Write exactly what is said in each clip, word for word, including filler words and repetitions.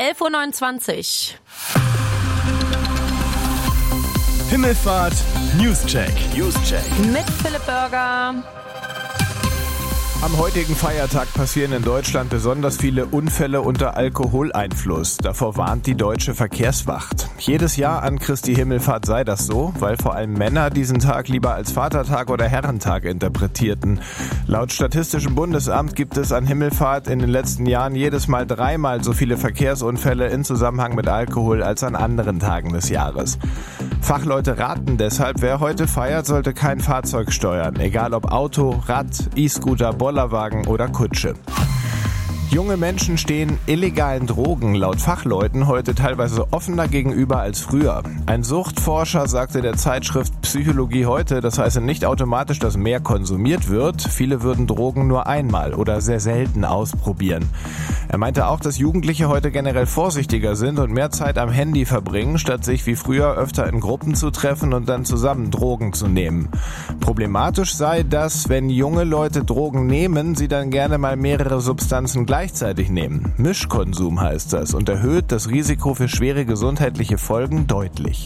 elf Uhr neunundzwanzig. Himmelfahrt Newscheck. Newscheck. Mit Philipp Burger. Am heutigen Feiertag passieren in Deutschland besonders viele Unfälle unter Alkoholeinfluss. Davor warnt die Deutsche Verkehrswacht. Jedes Jahr an Christi Himmelfahrt sei das so, weil vor allem Männer diesen Tag lieber als Vatertag oder Herrentag interpretierten. Laut Statistischem Bundesamt gibt es an Himmelfahrt in den letzten Jahren jedes Mal dreimal so viele Verkehrsunfälle in Zusammenhang mit Alkohol als an anderen Tagen des Jahres. Fachleute raten deshalb, wer heute feiert, sollte kein Fahrzeug steuern, egal ob Auto, Rad, E-Scooter, Bollerwagen oder Kutsche. Junge Menschen stehen illegalen Drogen laut Fachleuten heute teilweise offener gegenüber als früher. Ein Suchtforscher sagte der Zeitschrift Psychologie heute, das heiße nicht automatisch, dass mehr konsumiert wird. Viele würden Drogen nur einmal oder sehr selten ausprobieren. Er meinte auch, dass Jugendliche heute generell vorsichtiger sind und mehr Zeit am Handy verbringen, statt sich wie früher öfter in Gruppen zu treffen und dann zusammen Drogen zu nehmen. Problematisch sei, dass, wenn junge Leute Drogen nehmen, sie dann gerne mal mehrere Substanzen gleichzeitig nehmen. Mischkonsum heißt das und erhöht das Risiko für schwere gesundheitliche Folgen deutlich.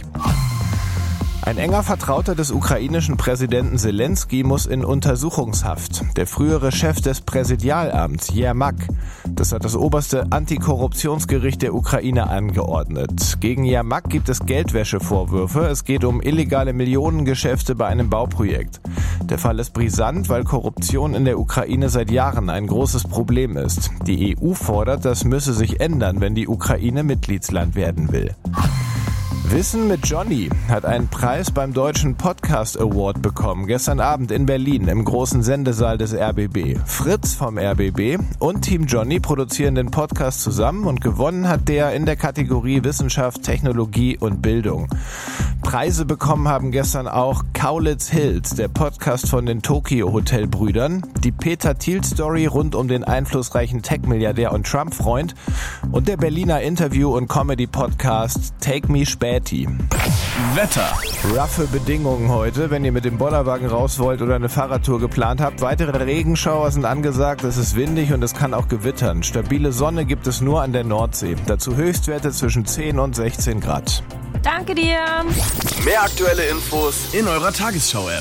Ein enger Vertrauter des ukrainischen Präsidenten Selenskyj muss in Untersuchungshaft. Der frühere Chef des Präsidialamts, Jermak. Das hat das oberste Antikorruptionsgericht der Ukraine angeordnet. Gegen Jermak gibt es Geldwäschevorwürfe. Es geht um illegale Millionengeschäfte bei einem Bauprojekt. Der Fall ist brisant, weil Korruption in der Ukraine seit Jahren ein großes Problem ist. Die E U fordert, das müsse sich ändern, wenn die Ukraine Mitgliedsland werden will. Wissen mit Johnny hat einen Preis beim Deutschen Podcast Award bekommen, gestern Abend in Berlin im großen Sendesaal des R B B. Fritz vom R B B und Team Johnny produzieren den Podcast zusammen und gewonnen hat der in der Kategorie Wissenschaft, Technologie und Bildung. Preise bekommen haben gestern auch Kaulitz Hills, der Podcast von den Tokyo Hotel Brüdern, die Peter Thiel Story rund um den einflussreichen Tech-Milliardär und Trump-Freund und der Berliner Interview- und Comedy-Podcast Take Me Späti. Wetter. Roughe Bedingungen heute, wenn ihr mit dem Bollerwagen raus wollt oder eine Fahrradtour geplant habt. Weitere Regenschauer sind angesagt, es ist windig und es kann auch gewittern. Stabile Sonne gibt es nur an der Nordsee. Dazu Höchstwerte zwischen zehn und sechzehn Grad. Danke dir. Mehr aktuelle Infos in eurer Tagesschau-App.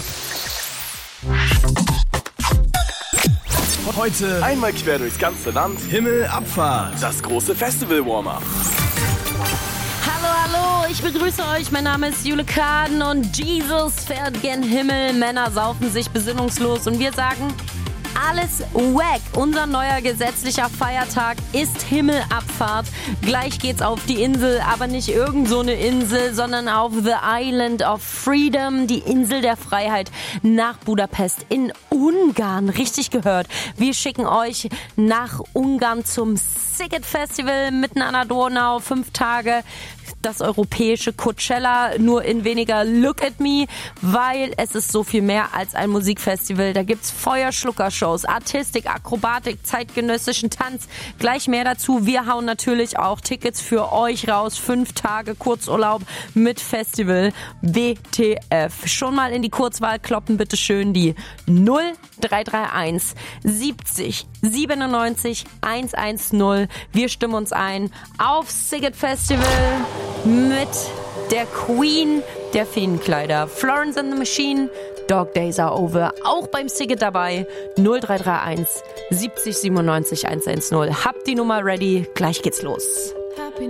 Heute einmal quer durchs ganze Land. Himmelabfahrt. Das große Festival-Warm-Up. Hallo, hallo, ich begrüße euch. Mein Name ist Jule Kaden und Jesus fährt gen Himmel. Männer saufen sich besinnungslos und wir sagen, alles wack. Unser neuer gesetzlicher Feiertag ist Himmelabfahrt. Gleich geht's auf die Insel, aber nicht irgend so eine Insel, sondern auf The Island of Freedom, die Insel der Freiheit, nach Budapest in Ungarn. Richtig gehört. Wir schicken euch nach Ungarn zum Sziget Festival mitten an der Donau. Fünf Tage. Das europäische Coachella, nur in weniger Look at Me, weil es ist so viel mehr als ein Musikfestival. Da gibt's Feuerschluckershows, Artistik, Akrobatik, zeitgenössischen Tanz. Gleich mehr dazu. Wir hauen natürlich auch Tickets für euch raus. Fünf Tage Kurzurlaub mit Festival W T F. Schon mal in die Kurzwahl kloppen, bitte schön die null drei drei eins siebzig siebenundneunzig hundertzehn. Wir stimmen uns ein auf Sziget Festival mit der Queen der Feenkleider. Florence and the Machine, Dog Days Are Over. Auch beim Sziget dabei. null drei drei eins siebzig siebenundneunzig hundertzehn. Habt die Nummer ready. Gleich geht's los.